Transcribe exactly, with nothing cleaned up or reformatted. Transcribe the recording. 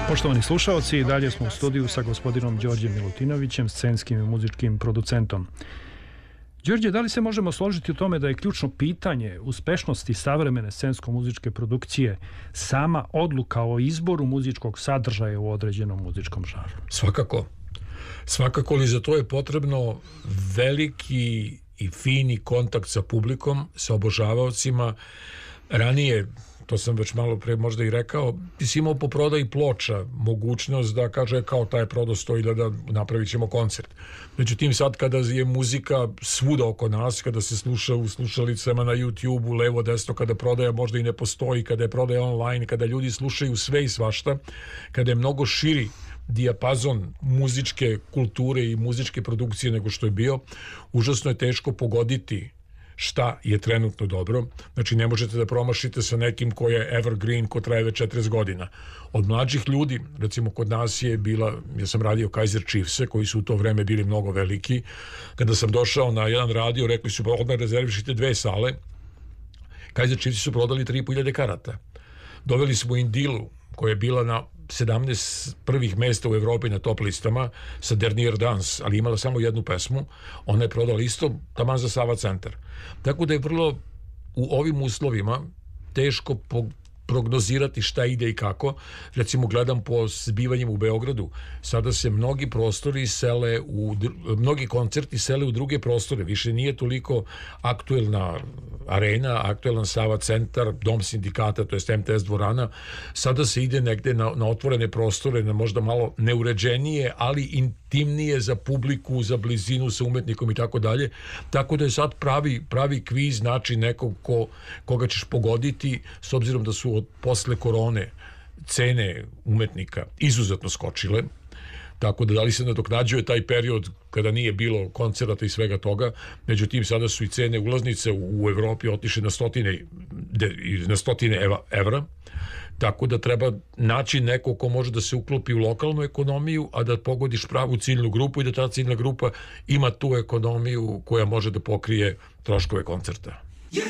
Poštovani slušalci, dalje smo u studiju sa gospodinom Đorđem Milutinovićem, scenskim i muzičkim producentom. Đorđe, da li se možemo složiti u tome da je ključno pitanje uspešnosti savremene scensko-muzičke produkcije sama odluka o izboru muzičkog sadržaja u određenom muzičkom žanru? Svakako. Svakako, li za to je potrebno veliki i fini kontakt sa publikom, sa obožavaocima. Ranije, to sam već malo pre možda i rekao, ti si imao po prodaji ploča mogućnost da kaže kao taj je prodao sto hiljada, napravit ćemo koncert. Međutim, sad kada je muzika svuda oko nas, kada se sluša u slušalicama na YouTube-u, levo, desno, kada prodaja možda i ne postoji, kada je prodaja online, kada ljudi slušaju sve i svašta, kada je mnogo širi dijapazon muzičke kulture i muzičke produkcije nego što je bio, užasno je teško pogoditi šta je trenutno dobro. Znači, ne možete da promašite sa nekim ko je evergreen, ko traje već četrdeset godina. Od mlađih ljudi, recimo kod nas je bila, ja sam radio Kaiser Chiefse, koji su u to vreme bili mnogo veliki. Kada sam došao na jedan radio, rekli su, odmah rezervišite dve sale. Kaiser Chiefsi su prodali tri i po hiljade karata. Doveli smo Indilu, koja je bila na sedamnaest prvih mesta u Evropi na top listama sa Dernier Dance, ali imala samo jednu pesmu. Ona je prodala isto taman za Sava centar. Tako da je vrlo u ovim uslovima teško po prognozirati šta ide i kako. Recimo, gledam po zbivanjima u Beogradu, sada se mnogi prostori sele u, mnogi koncerti sele u druge prostore, više nije toliko aktuelna arena, aktuelan Sava centar, Dom sindikata, to jest M T S dvorana, sada se ide negde na, na otvorene prostore, na možda malo neuređenije, ali intimnije za publiku, za blizinu sa umetnikom i tako dalje, tako da je sad pravi, pravi kviz, znači nekog ko, koga ćeš pogoditi, s obzirom da su od posle korone cene umetnika izuzetno skočile, tako da da li se nadoknađuje taj period kada nije bilo koncerata i svega toga. Međutim, sada su i cene ulaznice u, u Evropi otišle na stotine, de, na stotine eva, evra, tako da treba naći neko ko može da se uklopi u lokalnu ekonomiju, a da pogodiš pravu ciljnu grupu i da ta ciljna grupa ima tu ekonomiju koja može da pokrije troškove koncerta.